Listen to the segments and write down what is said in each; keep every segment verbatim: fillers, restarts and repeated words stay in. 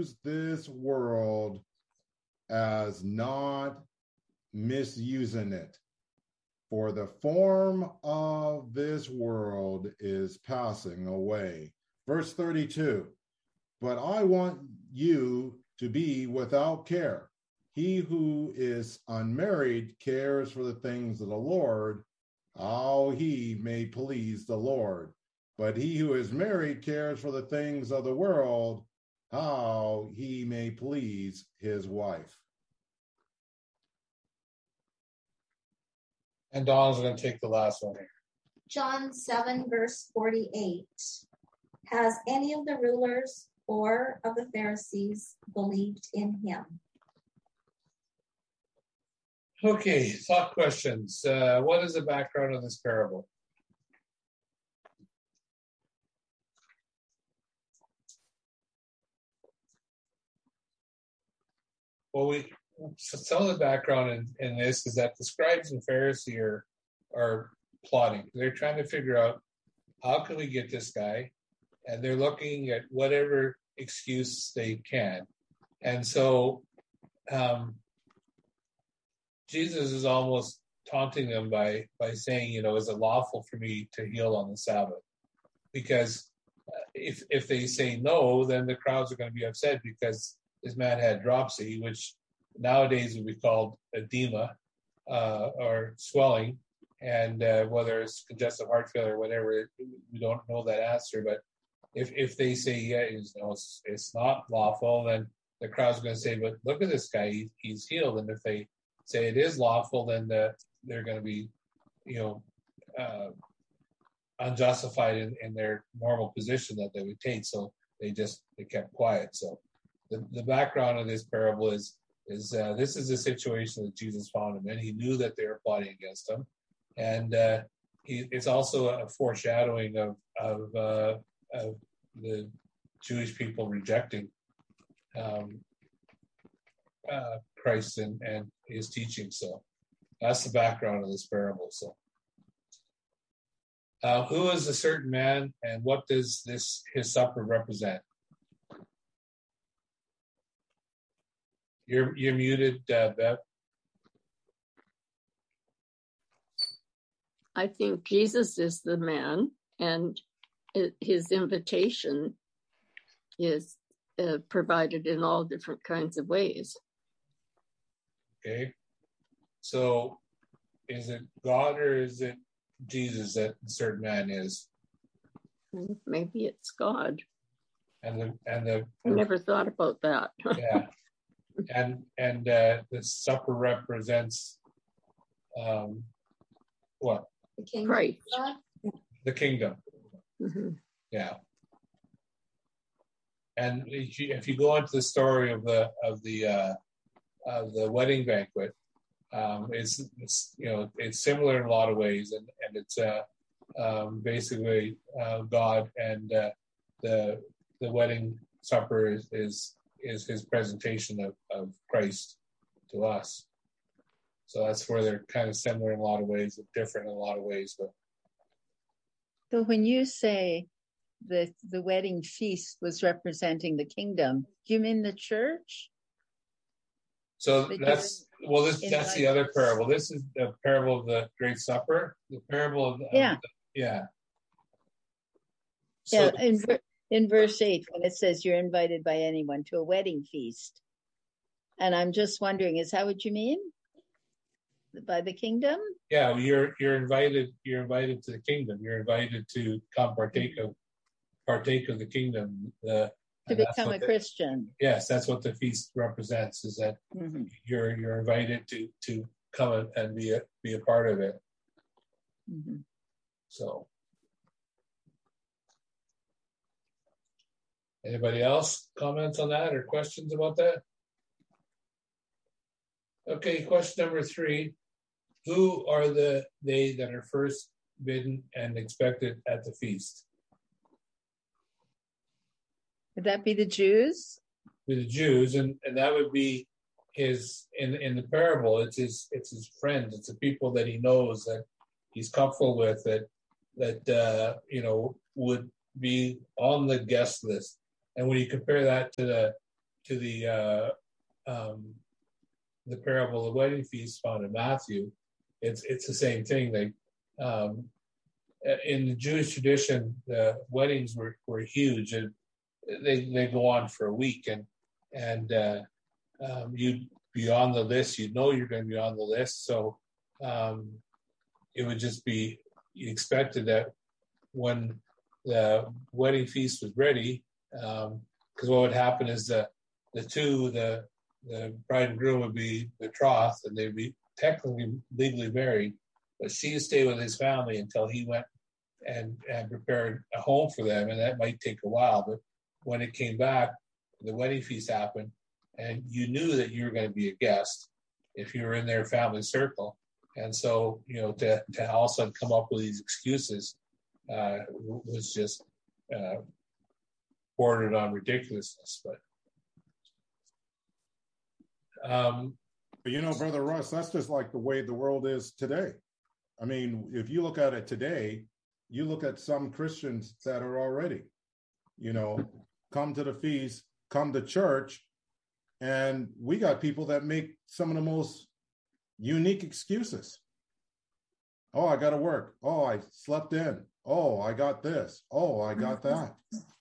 use this world as not misusing it. For the form of this world is passing away. Verse thirty-two, but I want you to be without care. He who is unmarried cares for the things of the Lord, how he may please the Lord. But he who is married cares for the things of the world, how he may please his wife. And Don's going to take the last one here. John seven, verse forty-eight. Has any of the rulers or of the Pharisees believed in him? Okay, thought questions. Uh, what is the background of this parable? Well, we some of the background in, in this is that the scribes and Pharisees are, are plotting. They're trying to figure out how can we get this guy, and they're looking at whatever excuse they can. And so um, Jesus is almost taunting them by by saying, you know, is it lawful for me to heal on the Sabbath? Because if if they say no, then the crowds are going to be upset because this man had dropsy, which nowadays would be called edema uh, or swelling, and uh, whether it's congestive heart failure or whatever, we don't know that answer. But if if they say yeah, it's, no, it's, it's not lawful, then the crowd's going to say, but look at this guy, he, he's healed. And if they say it is lawful, then the, they're going to be, you know, uh, unjustified in, in their normal position that they would take. So they just they kept quiet. So the, the background of this parable is is uh, this is a situation that Jesus found him in. He knew that they were plotting against him, and uh, he, it's also a foreshadowing of of, uh, of the Jewish people rejecting um, uh, Christ and, and his teaching. So that's the background of this parable. So. Uh, who is a certain man, and what does this his supper represent? You're you're muted, uh, Bev. I think Jesus is the man, and it, his invitation is uh, provided in all different kinds of ways. Okay, so is it God or is it Jesus that a certain man is? Maybe it's God. And the and the I never thought about that. Yeah, and and uh, the supper represents um, what? The kingdom. Right. The kingdom. Mm-hmm. Yeah. And if you, if you go into the story of the of the uh, of the wedding banquet. Um, it's, it's, you know, it's similar in a lot of ways, and, and it's uh, um, basically uh, God and uh, the the wedding supper is, is is his presentation of, of Christ to us. So that's where they're kind of similar in a lot of ways, different in a lot of ways. But so when you say the the wedding feast was representing the kingdom, do you mean the church? So that's, well, this, that's the other parable. This is the parable of the Great Supper, the parable of, yeah. of the, yeah. So, yeah, in, in verse eight, when it says you're invited by anyone to a wedding feast. And I'm just wondering, is that what you mean? By the kingdom? Yeah, you're you're invited, you're invited to the kingdom. You're invited to come partake of partake of the kingdom. The To become a the, Christian. Yes, that's what the feast represents, is that mm-hmm. you're you're invited to to come and be a be a part of it. Mm-hmm. So anybody else comments on that or questions about that? Okay, question number three. Who are the they that are first bidden and expected at the feast? Would that be the Jews? Be the Jews, and, and that would be his in in the parable. It's his it's his friends. It's the people that he knows, that he's comfortable with, that that uh, you know would be on the guest list. And when you compare that to the to the uh, um, the parable of the wedding feast found in Matthew, it's it's the same thing. Like um, in the Jewish tradition, the weddings were, were huge, and they they go on for a week, and and uh, um, you'd be on the list. You know you're going to be on the list, so um, it would just be you expected that when the wedding feast was ready, because um, what would happen is the the two the the bride and groom would be betrothed, and they'd be technically legally married, but she would stay with his family until he went and, and prepared a home for them, and that might take a while. But when it came back, the wedding feast happened, and you knew that you were going to be a guest if you were in their family circle. And so, you know, to, to all of a sudden come up with these excuses uh, was just uh, bordered on ridiculousness. But um, But you know, Brother Russ, that's just like the way the world is today. I mean, if you look at it today, you look at some Christians that are already, you know, come to the feast, come to church, and we got people that make some of the most unique excuses. Oh, I got to work. Oh, I slept in. Oh, I got this. Oh, I got that.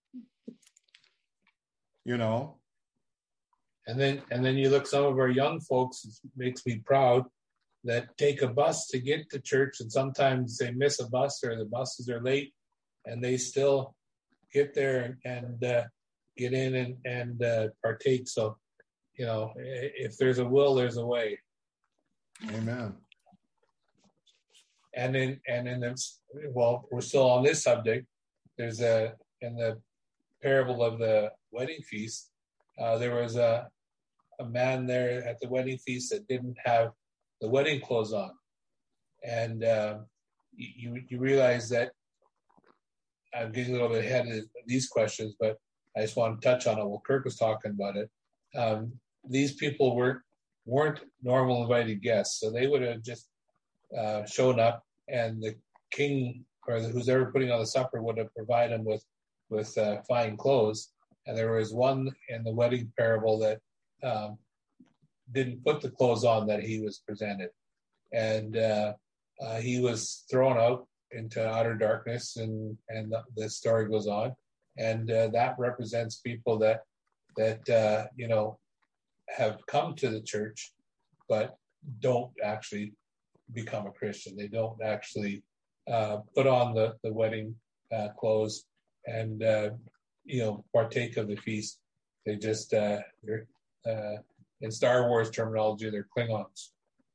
You know? And then and then you look, some of our young folks, it makes me proud, that take a bus to get to church, and sometimes they miss a bus or the buses are late, and they still get there and uh, get in and, and uh, partake. So, you know, if there's a will, there's a way. Amen. And then, and then, it's, well, we're still on this subject. There's a, in the parable of the wedding feast, uh, there was a, a man there at the wedding feast that didn't have the wedding clothes on. And uh, you, you realize that, I'm getting a little bit ahead of these questions, but I just want to touch on it while Kirk was talking about it. Um, these people weren't, weren't normal invited guests, so they would have just uh, shown up, and the king or who's ever putting on the supper would have provided them with, with uh, fine clothes. And there was one in the wedding parable that um, didn't put the clothes on that he was presented. And uh, uh, he was thrown out into utter darkness, and, and the, the story goes on. And uh, that represents people that, that uh, you know, have come to the church, but don't actually become a Christian. They don't actually uh, put on the, the wedding uh, clothes and, uh, you know, partake of the feast. They just, uh, they're, uh, in Star Wars terminology, they're Klingons.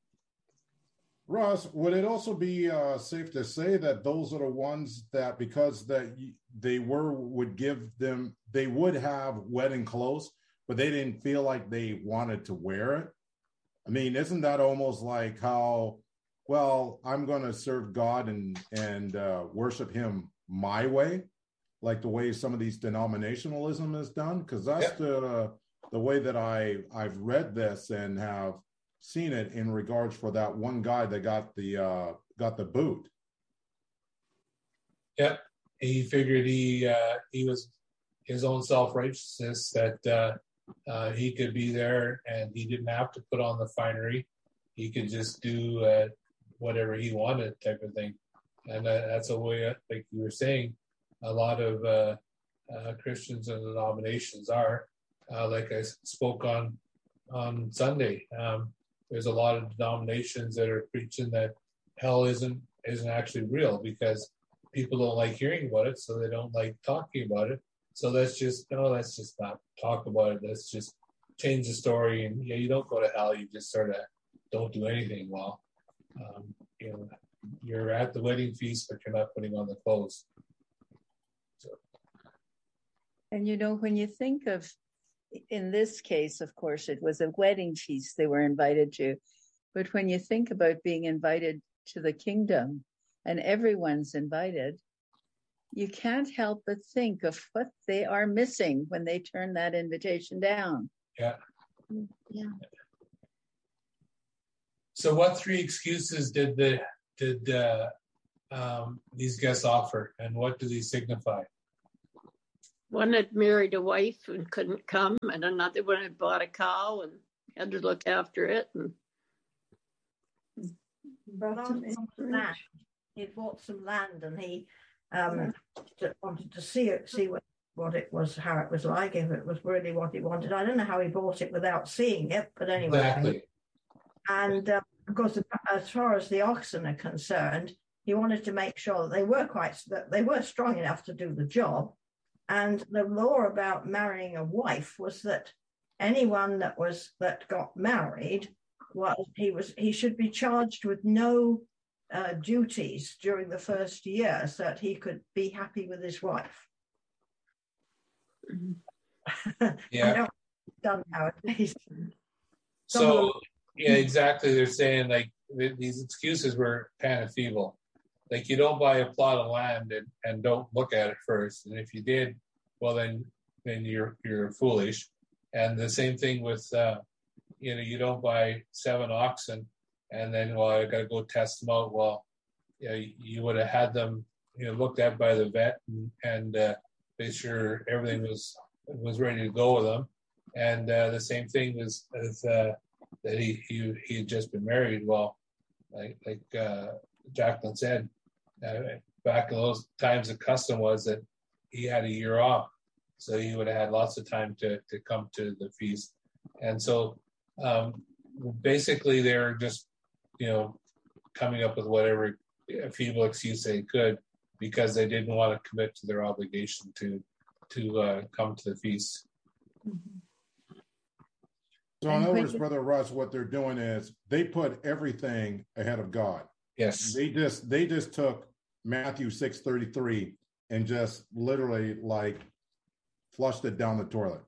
Ross, would it also be uh, safe to say that those are the ones that, because that they were, would give them, they would have wedding clothes, but they didn't feel like they wanted to wear it? I mean, isn't that almost like how, well, I'm going to serve God and, and uh, worship him my way, like the way some of these denominationalism is done? Because that's yeah. the the way that I, I've read this and have seen it in regards for that one guy that got the uh, got the boot. Yep, he figured he uh, he was his own self-righteousness that uh, uh, he could be there and he didn't have to put on the finery. He could just do uh, whatever he wanted, type of thing. And uh, that's a way, like you were saying, a lot of uh, uh, Christians and denominations are. Uh, like I spoke on on Sunday, um, there's a lot of denominations that are preaching that hell isn't isn't actually real because people don't like hearing about it, so they don't like talking about it. So let's just no, let's just not talk about it. Let's just change the story. And yeah, you don't go to hell. You just sort of don't do anything. Well, um, you know, you're at the wedding feast, but you're not putting on the clothes. So. And you know, when you think of, in this case, of course, it was a wedding feast they were invited to. But when you think about being invited to the kingdom and everyone's invited, you can't help but think of what they are missing when they turn that invitation down. Yeah. Yeah. So what three excuses did the did uh, um, these guests offer, and what do these signify? one had married a wife and couldn't come, and another one had bought a cow and had to look after it. And But on land, he'd bought some land, and he um, wanted to see it, see what, what it was, how it was like, if it was really what he wanted. I don't know how he bought it without seeing it, but anyway. Exactly. And uh, of course, as far as the oxen are concerned, he wanted to make sure that they were quite, that they were strong enough to do the job. And the law about marrying a wife was that anyone that was that got married was he was he should be charged with no uh, duties during the first year, so that he could be happy with his wife. Yeah. I don't done nowadays. So yeah, exactly. They're saying like th- these excuses were kind of feeble. Like you don't buy a plot of land and, and don't look at it first, and if you did, well then then you're you're foolish. And the same thing with uh, you know, you don't buy seven oxen and then well I got to go test them out. Well, you know, you would have had them you know looked at by the vet and, and uh, made sure everything was was ready to go with them. And uh, the same thing was with uh, that he, he he had just been married. Well, like like uh, Jacqueline said. Uh, back in those times, the custom was that he had a year off, so he would have had lots of time to, to come to the feast. And so um, basically they're just, you know, coming up with whatever feeble excuse they could because they didn't want to commit to their obligation to to uh, come to the feast. So in other words, Brother Russ, what they're doing is they put everything ahead of God. Yes. They just they just took Matthew six thirty-three and just literally like flushed it down the toilet.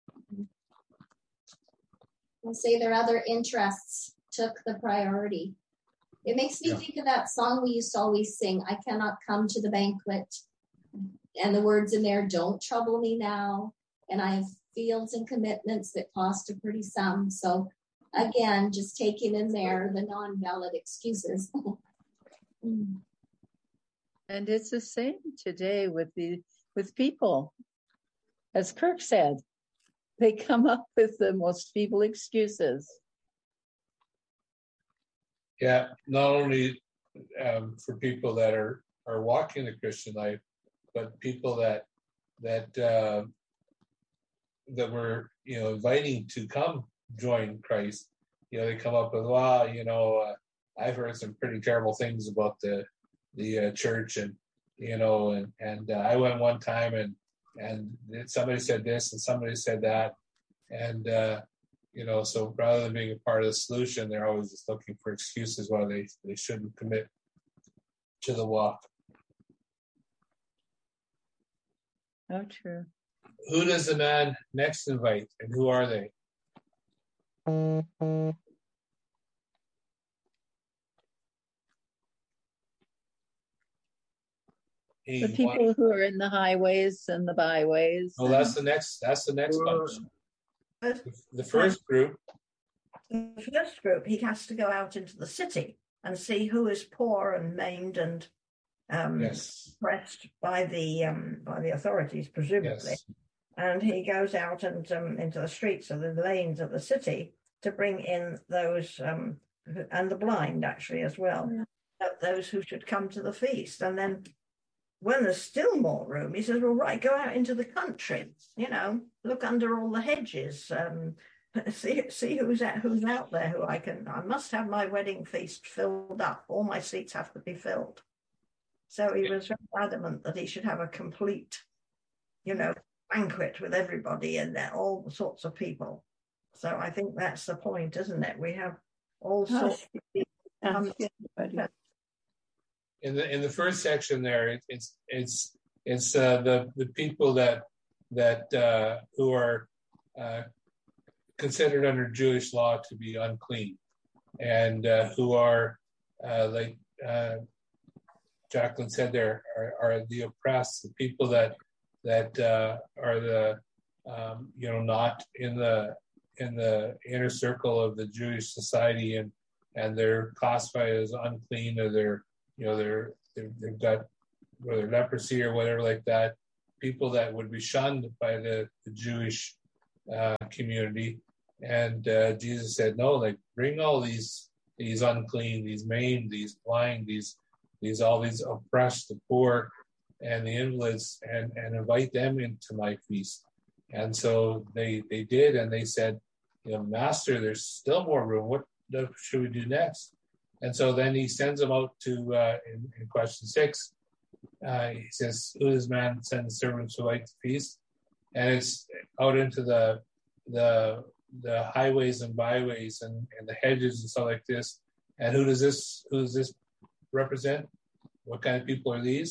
We'll say their other interests took the priority. It makes me Yeah. think of that song we used to always sing, I cannot come to the banquet. And the words in there, don't trouble me now. And I have fields and commitments that cost a pretty sum. So again, just taking in there the non-valid excuses. And it's the same today with the with people. As Kirk said, they come up with the most feeble excuses. Yeah, not only um, for people that are, are walking the Christian life, but people that that uh, that we're you know inviting to come join Christ. You know, they come up with, well, you know, uh, I've heard some pretty terrible things about the the uh, church, and you know, and and uh, I went one time, and and somebody said this, and somebody said that, and uh, you know, so rather than being a part of the solution, they're always just looking for excuses why they they shouldn't commit to the walk. Oh, true. Who does the man next invite, and who are they? He The people want- who are in the highways and the byways. oh, that's the next. That's the next bunch. The first group. The first group, he has to go out into the city and see who is poor and maimed and um, Yes. oppressed by the um, by the authorities, presumably. Yes. And he goes out and um, into the streets of the lanes of the city to bring in those um, who- and the blind actually as well, uh, those who should come to the feast. And then when there's still more room, he says, well, right, go out into the country, you know, look under all the hedges, um, see see who's out, who's out there who I can, I must have my wedding feast filled up. All my seats have to be filled. So he was very adamant that he should have a complete, you know, banquet with everybody in there, all sorts of people. So I think that's the point, isn't it? We have all sorts of people. come to- In the in the first section there, it, it's it's it's uh, the the people that that uh, who are uh, considered under Jewish law to be unclean, and uh, who are uh, like uh, Jacqueline said, there are, are the oppressed, the people that that uh, are the um, you know not in the in the inner circle of the Jewish society, and and they're classified as unclean, or they're you know they're, they're they've got whether leprosy or whatever like that, people that would be shunned by the, the Jewish uh, community. And uh, Jesus said, no, like bring all these these unclean, these maimed, these blind, these these all these oppressed, the poor, and the invalids, and, and invite them into my feast. And so they they did, and they said, you know, Master, there's still more room. What should we do next? And so then he sends them out to uh, in, in question six. Uh, he says, who does man send the servants to light the feast? And it's out into the the the highways and byways and, and the hedges and stuff like this. And who does this who does this represent? What kind of people are these?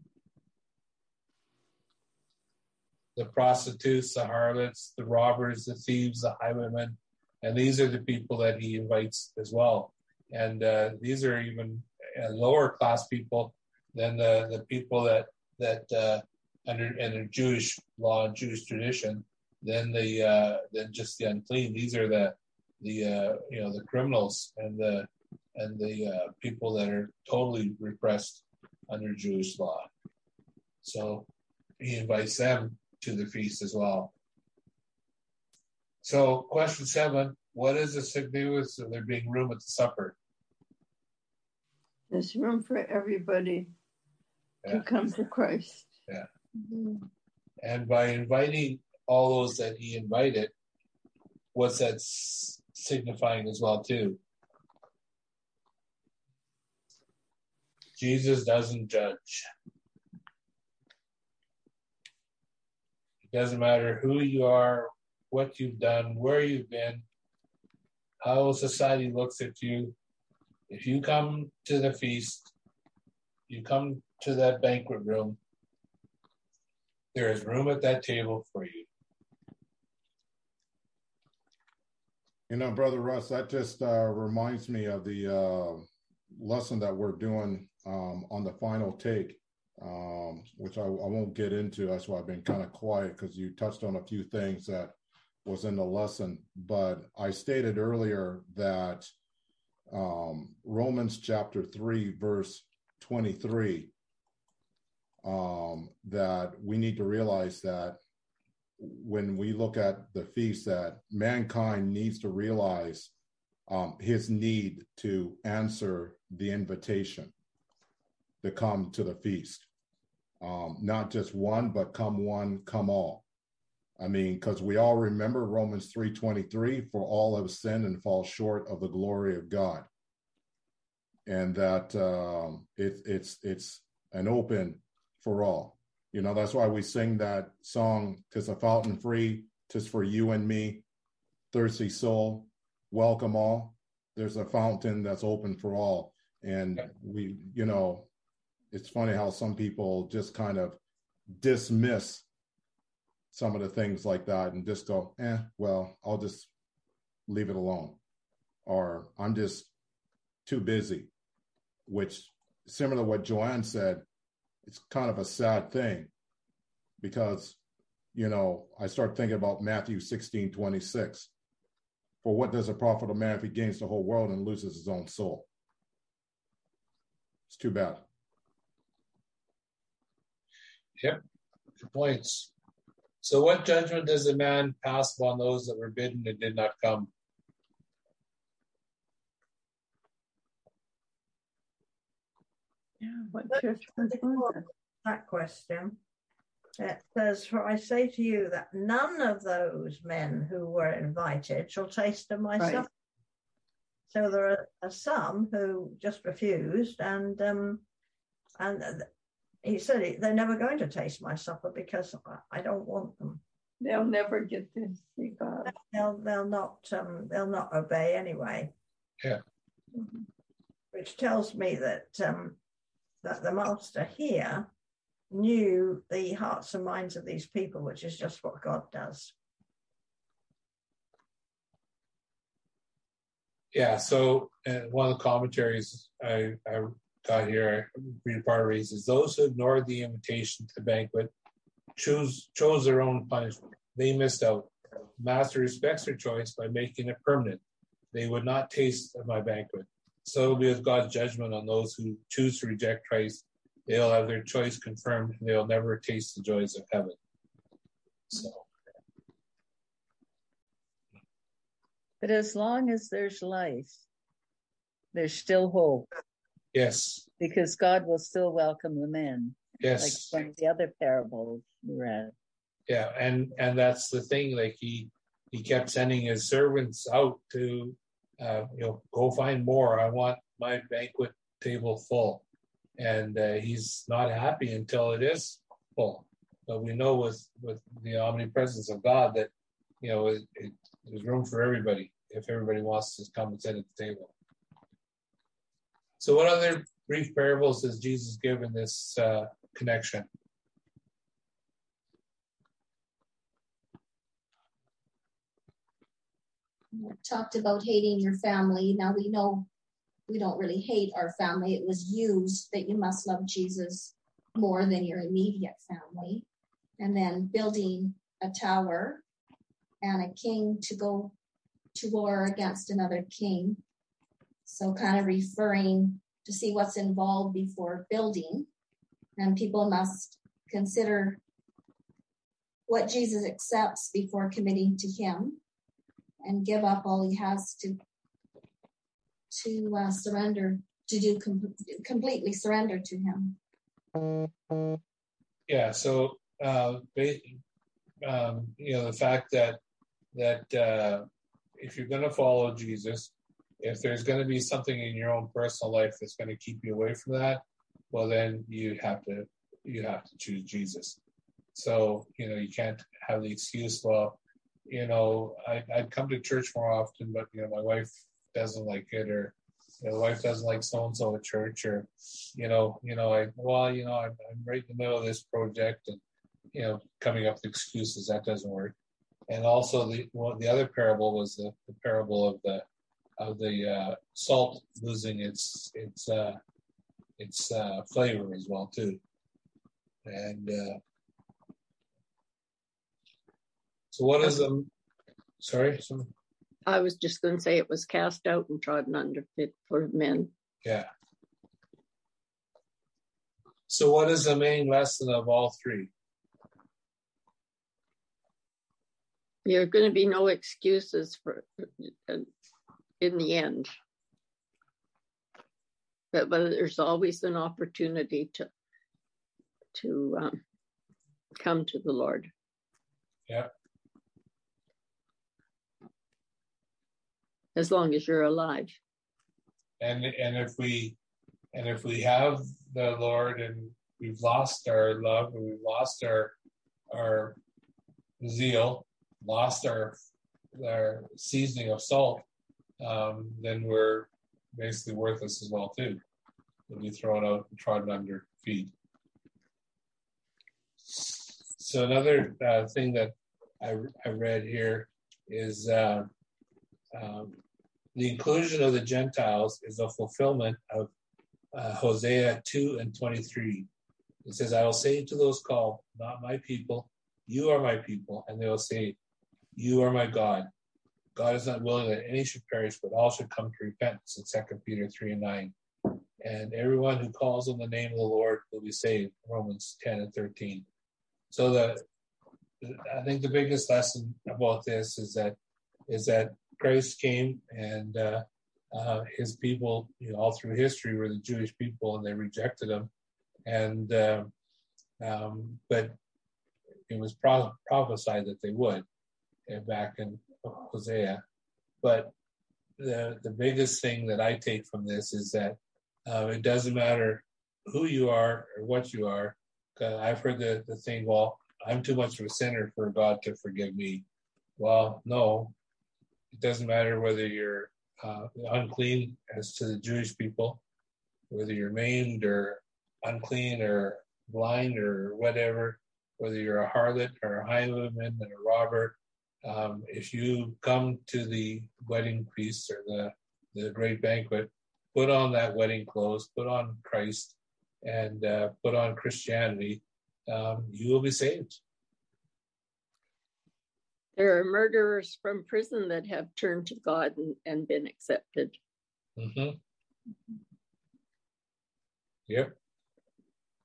The prostitutes, the harlots, the robbers, the thieves, the highwaymen. And these are the people that he invites as well. And uh, these are even uh, lower class people than the, the people that that uh, under under Jewish law and Jewish tradition, than the uh, than just the unclean. These are the the uh, you know the criminals and the and the uh, people that are totally repressed under Jewish law. So he invites them to the feast as well. So question seven: what is the significance of there being room at the supper? There's room for everybody Yeah. to come to Christ. Yeah. Mm-hmm. And by inviting all those that he invited, what's that s- signifying as well too? Jesus doesn't judge. It doesn't matter who you are, what you've done, where you've been, how society looks at you. If you come to the feast, you come to that banquet room, there is room at that table for you. You know, Brother Russ, that just uh, reminds me of the uh, lesson that we're doing um, on the final take, um, which I, I won't get into. That's why I've been kind of quiet, because you touched on a few things that was in the lesson. But I stated earlier that um, Romans chapter three, verse twenty-three, um, that we need to realize that when we look at the feast, that mankind needs to realize um, his need to answer the invitation to come to the feast. Um, not just one, but come one, come all. I mean, because we all remember Romans three twenty-three, for all have sinned and fall short of the glory of God. And that um, it, it's it's an open for all. You know, that's why we sing that song, "'Tis a fountain free, 'tis for you and me, thirsty soul, welcome all." There's a fountain that's open for all. And we, you know, it's funny how some people just kind of dismiss some of the things like that and just go, eh, well, I'll just leave it alone. Or I'm just too busy, which, similar to what Joanne said, it's kind of a sad thing, because, you know, I start thinking about Matthew sixteen twenty-six. For what does it profit a man if he gains the whole world and loses his own soul? It's too bad. Yep, good points. So what judgment does a man pass upon those that were bidden and did not come? Yeah, what judgment was it? That question. It says, "For I say to you that none of those men who were invited shall taste of my Right. supper." So there are, are some who just refused, and um, and he said they're never going to taste my supper because I don't want them. They'll never get to see God. They'll they'll not um, they'll not obey anyway. Yeah. Mm-hmm. Which tells me that um, that the master here knew the hearts and minds of these people, which is just what God does. Yeah, so uh, one of the commentaries I, I got here, I read part of it, is those who ignored the invitation to the banquet choose chose their own punishment. They missed out. Master respects their choice by making it permanent. They would not taste of my banquet. So it will be with God's judgment on those who choose to reject Christ they'll have their choice confirmed, and they'll never taste the joys of heaven. So, But as long as there's life, there's still hope, yes, because God will still welcome them in. yes, Like one of the other parables we read. yeah, and and that's the thing. Like he he kept sending his servants out to, uh, you know, go find more. I want my banquet table full, and uh, he's not happy until it is full. But we know with with the omnipresence of God that, you know, it, it, there's room for everybody if everybody wants to come and sit at the table. So, what other brief parables does Jesus give in this uh, connection? We talked about hating your family. Now we know we don't really hate our family. It was used that you must love Jesus more than your immediate family. And then building a tower and a king to go to war against another king. So kind of referring to see what's involved before building. And people must consider what Jesus accepts before committing to him, and give up all he has to to uh, surrender, to do com- completely surrender to him. Yeah, so uh, um, you know, the fact that that uh, if you're going to follow Jesus, if there's going to be something in your own personal life that's going to keep you away from that, well, then you have to you have to choose Jesus. So, you know, you can't have the excuse, well, you know, I, I'd come to church more often, but, you know, my wife doesn't like it, or, you know, the wife doesn't like so-and-so at church, or, you know, you know, I, well, you know, I'm, I'm right in the middle of this project, and, you know, coming up with excuses, that doesn't work. And also the well, the other parable was the, the parable of the of the uh, salt losing its its uh, its uh, flavor as well too. And uh, so, what is the? Sorry, sorry. I was just going to say it was cast out and trodden under fit for men. Yeah. So, what is the main lesson of all three? There are going to be no excuses for uh, in the end, but, but there's always an opportunity to to um, come to the Lord. Yeah. As long as you're alive. And and if we and if we have the Lord and we've lost our love and we've lost our our zeal, lost our our seasoning of salt, um, then we're basically worthless as well too. When we throw it out and trodden under feet. So another uh, thing that I I read here is uh, um, the inclusion of the Gentiles is a fulfillment of uh, Hosea two and twenty-three. It says, "I will say to those called, not my people, you are my people, and they will say, you are my God. God is not willing that any should perish, but all should come to repentance," in Second Peter three and nine. And everyone who calls on the name of the Lord will be saved, Romans ten and thirteen. So the I think the biggest lesson about this is that is that Christ came, and uh, uh, his people, you know, all through history were the Jewish people, and they rejected him. And uh, um, but it was pro- prophesied that they would, uh, back in Hosea. But the the biggest thing that I take from this is that uh, it doesn't matter who you are or what you are. Uh, I've heard the, the thing, well, I'm too much of a sinner for God to forgive me. Well, no, it doesn't matter whether you're uh, unclean as to the Jewish people, whether you're maimed or unclean or blind or whatever, whether you're a harlot or a highwayman and a robber. Um, if you come to the wedding feast or the, the great banquet, put on that wedding clothes, put on Christ, and uh, put on Christianity, um, you will be saved. There are murderers from prison that have turned to God and, and been accepted. Mm-hmm. Yep.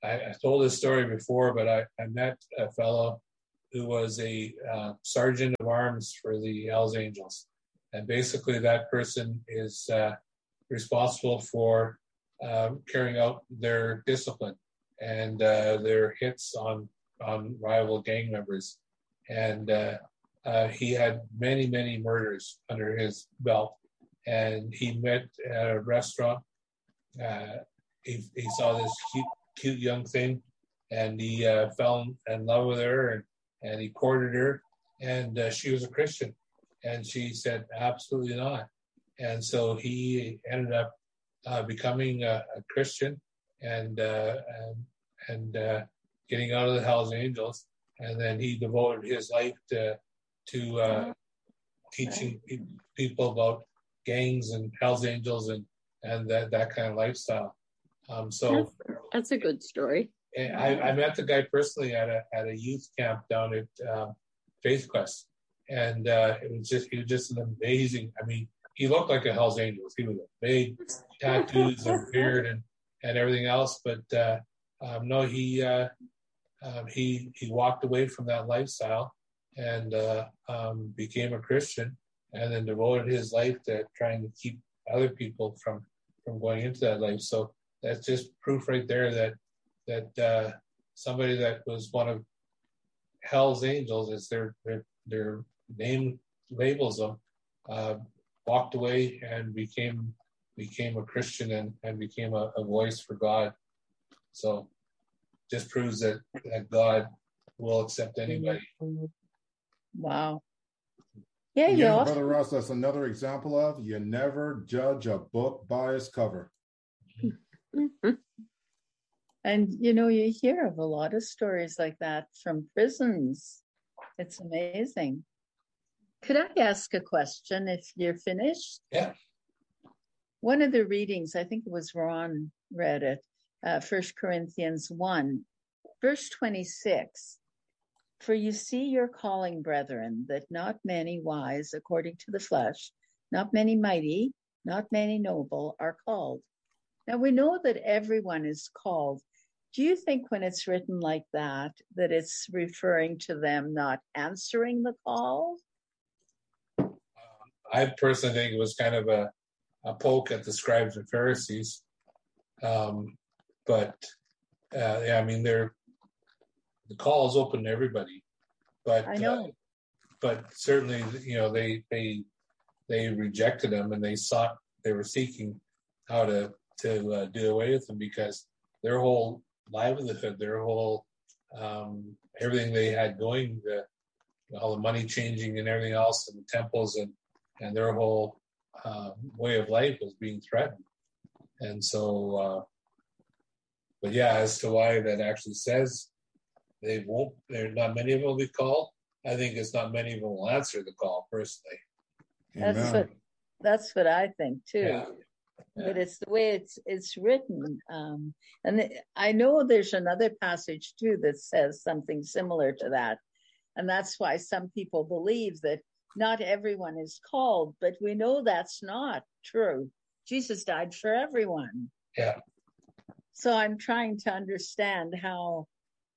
I, I told this story before, but I, I met a fellow who was a uh, sergeant of arms for the Hells Angels. And basically that person is uh, responsible for uh, carrying out their discipline and uh, their hits on, on rival gang members. And uh, uh, he had many, many murders under his belt. And he met at a restaurant. Uh, he, he saw this cute, cute young thing, and he uh, fell in love with her, and, and he courted her, and uh, she was a Christian. And she said, absolutely not. And so he ended up uh, becoming a, a Christian and uh, and, and uh, getting out of the Hells Angels. And then he devoted his life to, to uh, teaching pe- people about gangs and Hells Angels and, and that, that kind of lifestyle. Um, so that's, that's a good story. I, I met the guy personally at a at a youth camp down at um, Faith Quest, and uh, it was just he was just an amazing. I mean, he looked like a Hells Angels. He was a big tattoos and beard and, and everything else, but uh, um, no, he uh, um, he he walked away from that lifestyle and uh, um, became a Christian, and then devoted his life to trying to keep other people from from going into that life. So that's just proof right there that that uh, somebody that was one of Hell's Angels, as their their, their name labels them, uh, walked away and became became a Christian and, and became a, a voice for God. So just proves that, that God will accept anybody. Wow. Yeah, Again, yeah. Brother Ross, that's another example of you never judge a book by its cover. And, you know, you hear of a lot of stories like that from prisons. It's amazing. Could I ask a question if you're finished? Yeah. One of the readings, I think it was Ron read it, uh, First Corinthians one, verse twenty-six. For you see your calling, brethren, that not many wise according to the flesh, not many mighty, not many noble are called. Now we know that everyone is called. Do you think when it's written like that, that it's referring to them not answering the call? Um, I personally think it was kind of a, a poke at the scribes and Pharisees. Um, but, uh, yeah, I mean, they're, the call is open to everybody. But, I know. Uh, but certainly, you know, they, they, they rejected them, and they sought, they were seeking how to, to uh, do away with them, because their whole livelihood, their whole um, everything they had going, the, all the money changing and everything else, and the temples and and their whole uh, way of life was being threatened. And so, uh, but yeah, as to why that actually says they won't, there's not many of them will be called. I think it's not many of them will answer the call personally. That's Amen. what that's what I think too. Yeah. But it's the way it's it's written, um, and the, I know there's another passage too that says something similar to that, and that's why some people believe that not everyone is called, but we know that's not true. Jesus died for everyone. Yeah. So I'm trying to understand how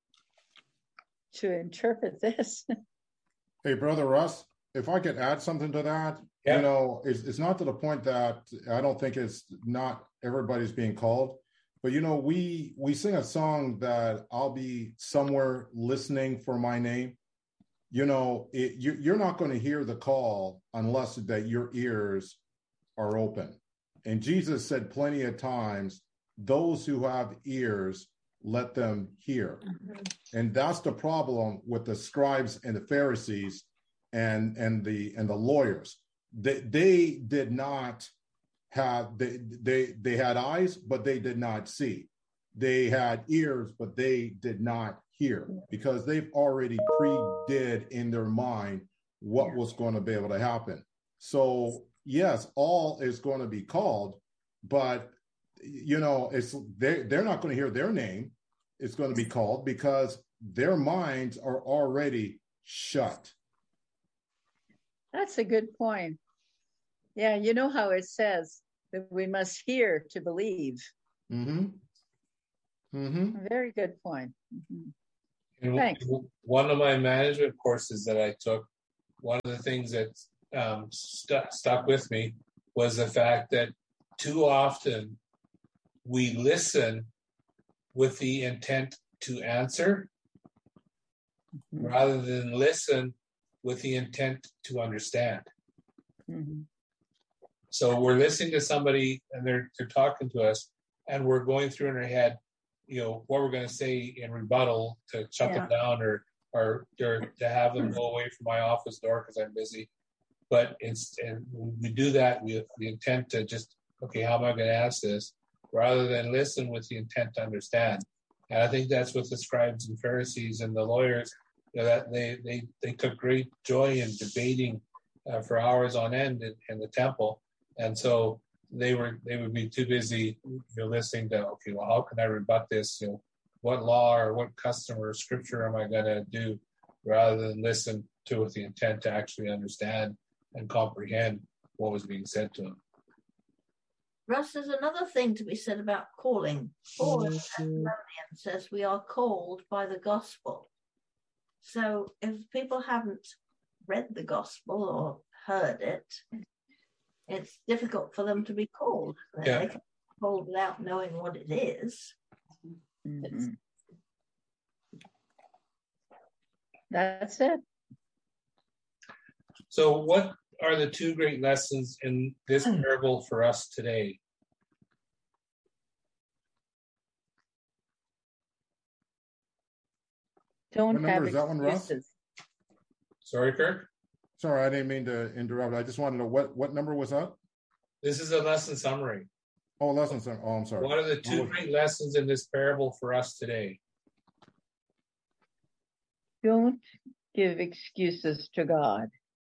to interpret this. Hey, Brother Russ, if I could add something to that, Yeah. you know, it's, it's not to the point that I don't think it's not everybody's being called, but, you know, we we sing a song that I'll be somewhere listening for my name. You know, it, you, you're not going to hear the call unless that your ears are open. And Jesus said plenty of times, those who have ears, let them hear. Mm-hmm. And that's the problem with the scribes and the Pharisees and and the and the lawyers. They they did not have they they they had eyes, but they did not see. They had ears, but they did not hear, because they've already pre-did in their mind what was going to be able to happen. So yes, all is going to be called, but you know, it's they they're not going to hear their name. It's going to be called because their minds are already shut. That's a good point. Yeah, you know how it says that we must hear to believe. Mm-hmm. Mm-hmm. A very good point. Mhm. And Thanks. one of my management courses that I took, one of the things that um, stu- stuck with me was the fact that too often we listen with the intent to answer Mhm. rather than listen with the intent to understand. Mhm. So we're listening to somebody and they're they're talking to us, and we're going through in our head, you know, what we're going to say in rebuttal to shut them down or or or to have them go away from my office door because I'm busy. But it's and we do that with the intent to just, okay, how am I going to ask this, rather than listen with the intent to understand. And I think that's what the scribes and Pharisees and the lawyers, you know, that they they they took great joy in debating uh, for hours on end in, in the temple, and so they were they would be too busy, you know, listening to, okay, well, how can I rebut this? You know, what law or what custom or scripture am I going to do, rather than listen to with the intent to actually understand and comprehend what was being said to them. Russ, there's another thing to be said about calling. Paul in Thessalonians says we are called by the gospel. So if people haven't read the gospel or heard it, it's difficult for them to be called. Yeah. They can be called without knowing what it is. Mhm. That's it. So what are the two great lessons in this parable for us today? Don't What number have is that one, Ross? excuses. Sorry, Kirk? Sorry, I didn't mean to interrupt. I just wanted to know what, what number was that? This is a lesson summary. Oh, lesson. Sorry. Oh, I'm sorry. What are the two Oh, great lessons in this parable for us today? Don't give excuses to God.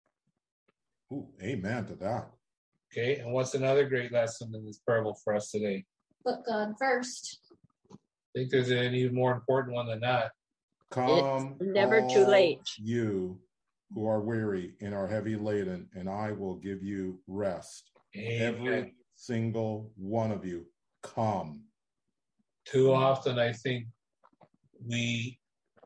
ooh, amen to that. Okay, and what's another great lesson in this parable for us today? Put God first. I think there's an even more important one than that. Come, It's never too all late. you who are weary and are heavy laden, and I will give you rest. Amen. Every single one of you, come. Too often, I think we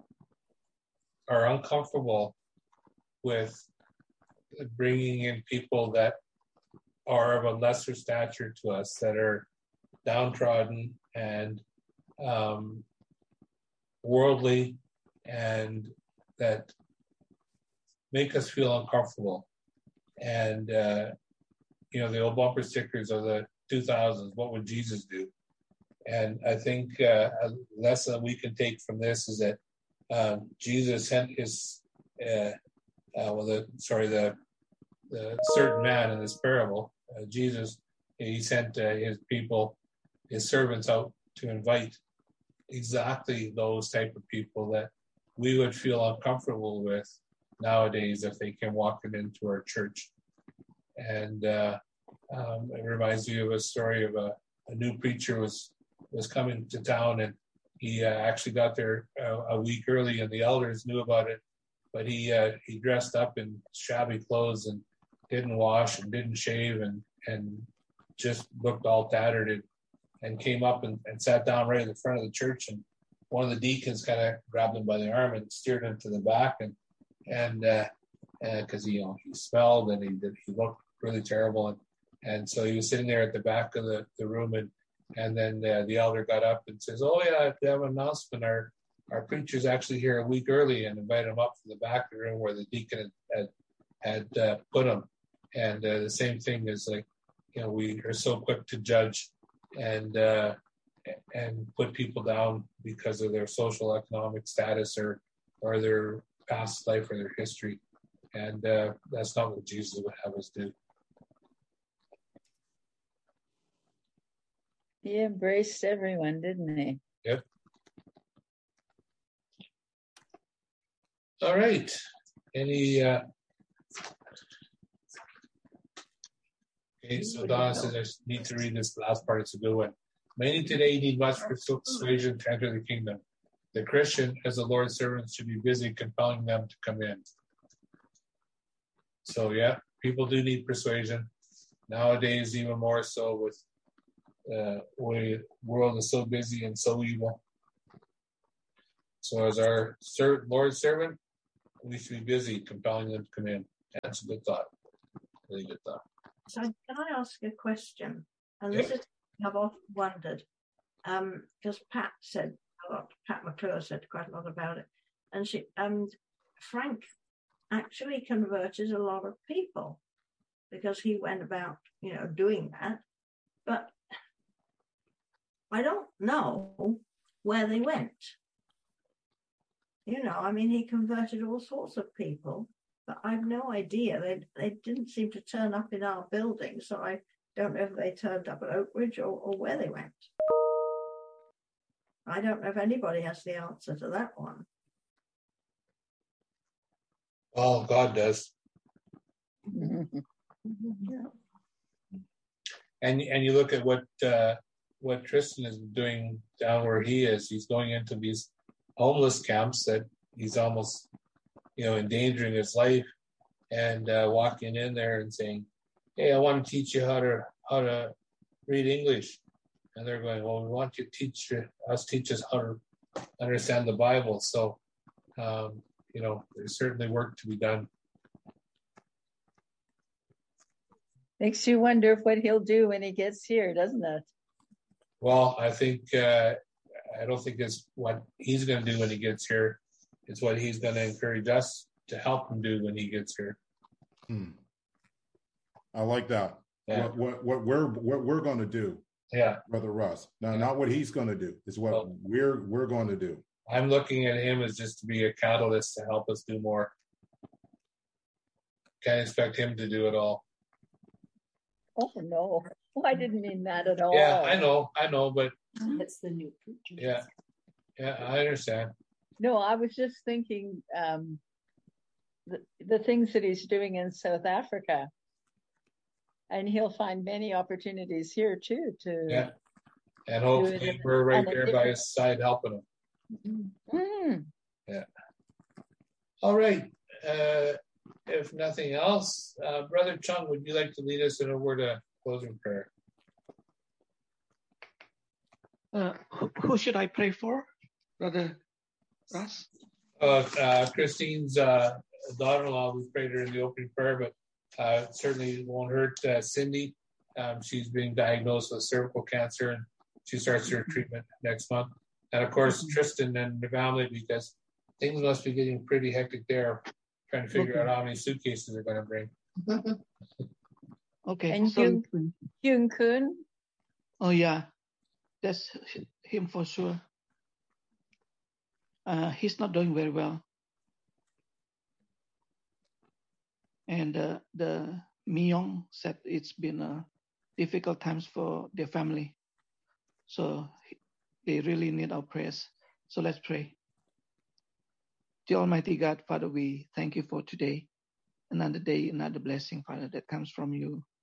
are uncomfortable with bringing in people that are of a lesser stature to us, that are downtrodden and um, worldly, and that make us feel uncomfortable. And, uh, you know, the old bumper stickers of the two thousands, what would Jesus do? And I think uh, a lesson we can take from this is that um, Jesus sent his, uh, uh, well, the, sorry, the, the certain man in this parable, uh, Jesus, he sent uh, his people, his servants out to invite exactly those type of people that we would feel uncomfortable with nowadays if they came walking into our church. And uh, um, it reminds me of a story of a, a new preacher was was coming to town, and he uh, actually got there uh, a week early, and the elders knew about it, but he uh, he dressed up in shabby clothes and didn't wash and didn't shave and and just looked all tattered, and, and came up and, and sat down right in the front of the church, and one of the deacons kind of grabbed him by the arm and steered him to the back, and and because uh, uh, you know he smelled and he did, he looked really terrible, and and so he was sitting there at the back of the, the room, and and then uh, the elder got up and says, "Oh yeah, we have an announcement. Our our preacher's actually here a week early," and invited him up to the back of the room where the deacon had had, had uh, put him. And uh, the same thing is like, you know, we are so quick to judge and uh, and put people down because of their social economic status or or their past life or their history, and uh, that's not what Jesus would have us do. He embraced everyone, didn't he? Yep. All right. Any? Uh... Okay, so Donna says I need to read this last part. It's a good one. Many today need much persuasion to enter the kingdom. The Christian, as the Lord's servant, should be busy compelling them to come in. So yeah, people do need persuasion nowadays, even more so with uh, the world is so busy and so evil. So as our ser- Lord's servant, we should be busy compelling them to come in. That's a good thought. Really good thought. So can I ask a question? And this Yep. is I've often wondered, um, because Pat said a lot, Pat McClure said quite a lot about it, and she and Frank actually converted a lot of people because he went about, you know, doing that. But I don't know where they went. You know, I mean, he converted all sorts of people, but I've no idea. They they didn't seem to turn up in our building, so I don't know if they turned up at Oak Ridge or, or where they went. I don't know if anybody has the answer to that one. Oh, God does. And and you look at what uh, what Tristan is doing down where he is. He's going into these homeless camps that he's almost, you know, endangering his life, and uh, walking in there and saying, "Hey, I want to teach you how to how to read English." And they're going, "Well, we want you to teach us teach us how to understand the Bible." So, um, you know, there's certainly work to be done. Makes you wonder what he'll do when he gets here, doesn't it? Well, I think uh, I don't think it's what he's going to do when he gets here. It's what he's going to encourage us to help him do when he gets here. Hmm. I like that. Yeah. What, what what we're what we're going to do, Yeah, Brother Russ. Now, Yeah. not what he's going to do. Is what Well- we're we're going to do. I'm looking at him as just to be a catalyst to help us do more. Can't expect him to do it all. Oh no, oh, I didn't mean that at all. Yeah, I know, I know, but That's the new preacher. yeah, yeah, I understand. No, I was just thinking um, the, the things that he's doing in South Africa. And he'll find many opportunities here too to Yeah, and Do hopefully it we're right on a there by different- his side helping him. Mm. All right. Uh, if nothing else, uh, Brother Chung, would you like to lead us in a word of closing prayer? Uh, who, who should I pray for, Brother Russ? Uh, uh, Christine's uh, daughter-in-law, we prayed her in the opening prayer, but uh, certainly won't hurt uh, Cindy. Um, she's being diagnosed with cervical cancer, and she starts her treatment next month. And of course, Tristan and the family, because things must be getting pretty hectic there, trying to figure Okay. out how many suitcases they're going to bring. Okay. And so, you- Hyun Kun, oh yeah, that's him for sure. Uh, he's not doing very well, and uh, the Myung said it's been uh, difficult times for their family, so they really need our prayers. So let's pray. Dear Almighty God, Father, we thank you for today, another day, another blessing, Father, that comes from you.